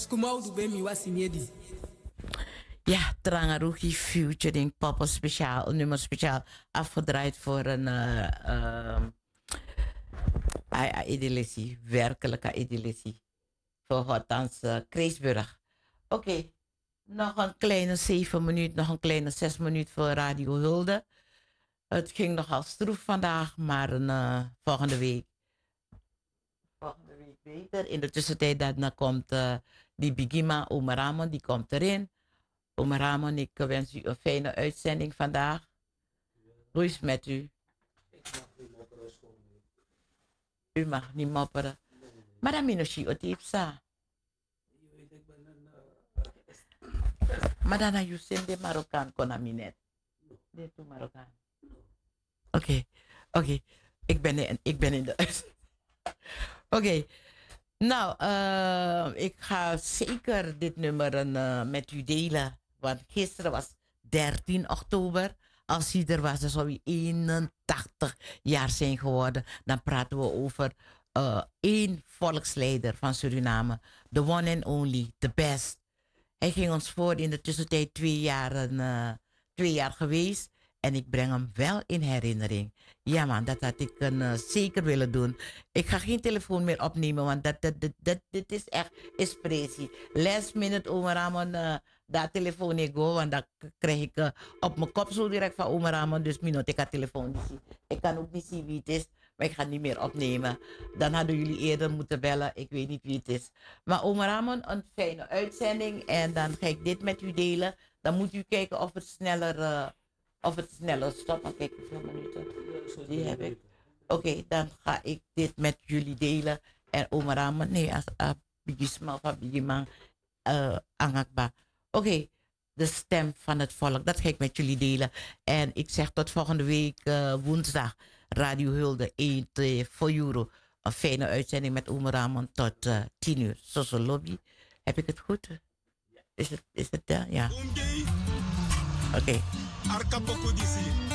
Ja, Trangaruki featuring Papa speciaal, een nummer speciaal afgedraaid voor een editie, werkelijke editie. Voor Hortans Kreesburg. Oké, nog een kleine 7 minuten, nog een kleine 6 minuten voor Radio Hulde. Het ging nogal stroef vandaag, maar volgende week beter. In de tussentijd dan komt die Bigima Omeramon, die komt erin. Omeramon, ik wens u een fijne uitzending vandaag. Hoe is het met u? U mag niet mopperen. Maar dan minoshi otipsa. Maar dan je zin de Marokkaan konaminet. Dit to Marokkaan. Oké. Ik ben in de Oké. Nou, ik ga zeker dit nummer met u delen. Want gisteren was 13 oktober. Als hij er was, dan zou hij 81 jaar zijn geworden. Dan praten we over één volksleider van Suriname. The one and only, the best. Hij ging ons voor in de tussentijd 2 jaar geweest. En ik breng hem wel in herinnering. Ja man, dat had ik zeker willen doen. Ik ga geen telefoon meer opnemen, want dit is echt expressie. Last minute Omer Ramon, dat telefoon ik go, want dan krijg ik op mijn kop zo direct van Omer Ramon. Dus minute, ik ga telefoon niet zien. Ik kan ook niet zien wie het is, maar ik ga niet meer opnemen. Dan hadden jullie eerder moeten bellen, ik weet niet wie het is. Maar Omer Ramon, een fijne uitzending. En dan ga ik dit met u delen. Dan moet u kijken of het sneller stopt. Kijk, hoeveel minuten? Die heb ik. Oké, dan ga ik dit met jullie delen. En Omer Ramon, nee, als Bigisma of Bigimang Angakba. Oké, de stem van het volk, dat ga ik met jullie delen. En ik zeg tot volgende week woensdag. Radio Hulde 1 voor euro. Een fijne uitzending met Omer Ramon tot 10 uur. Soso lobby. Heb ik het goed? Is het ja? Oké.